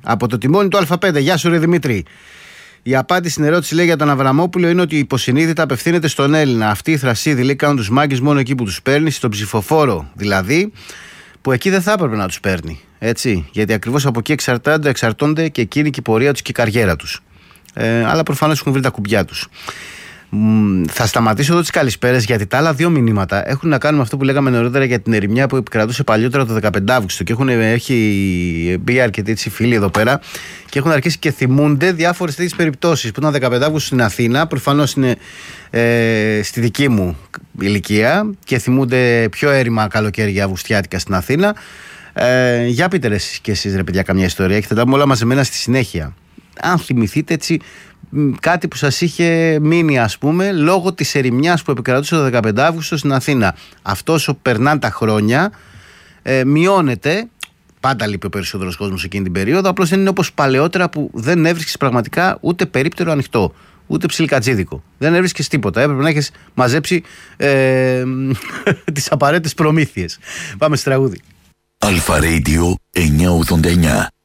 Από το τιμόνι του Α5. Γεια σου, ρε Δημήτρη. Η απάντηση στην ερώτηση, λέει, για τον Αβραμόπουλο είναι ότι υποσυνείδητα απευθύνεται στον Έλληνα. Αυτοί οι θρασίδοι, λέει, κάνουν τους μάγκες μόνο εκεί που τους παίρνει, στον ψηφοφόρο δηλαδή, που εκεί δεν θα έπρεπε να τους παίρνει. Έτσι. Γιατί ακριβώς από εκεί εξαρτώνται και εκείνη και η πορεία τους και η καριέρα τους. Αλλά προφανώς έχουν βρει τα κουμπιά τους. Θα σταματήσω εδώ τις καλησπέρες, γιατί τα άλλα δύο μηνύματα έχουν να κάνουν με αυτό που λέγαμε νωρίτερα για την ερημιά που επικρατούσε παλιότερα το 15 Αύγουστο. Και έχει μπει αρκετοί έτσι φίλοι εδώ πέρα και έχουν αρχίσει και θυμούνται διάφορες τέτοιες περιπτώσεις που ήταν 15 Αύγουστο στην Αθήνα. Προφανώς είναι στη δική μου ηλικία και θυμούνται πιο έρημα καλοκαίρια αυγουστιάτικα στην Αθήνα. Για πείτε ρε και εσείς, ρε παιδιά, καμιά ιστορία, και θα τα πούμε όλα μαζεμένα στη συνέχεια. Αν θυμηθείτε έτσι κάτι που σας είχε μείνει, ας πούμε, λόγω της ερημιάς που επικρατούσε το 15 Αύγουστο στην Αθήνα. Αυτό όσο περνάνε τα χρόνια μειώνεται. Πάντα λείπει ο περισσότερος κόσμος εκείνη την περίοδο. Απλώς δεν είναι όπως παλαιότερα που δεν έβρισκες πραγματικά ούτε περίπτερο ανοιχτό, ούτε ψιλικατζίδικο. Δεν έβρισκες τίποτα. Έπρεπε να έχεις μαζέψει τις απαραίτητες προμήθειες. Πάμε στο τραγούδι. Αλφα Radio 989.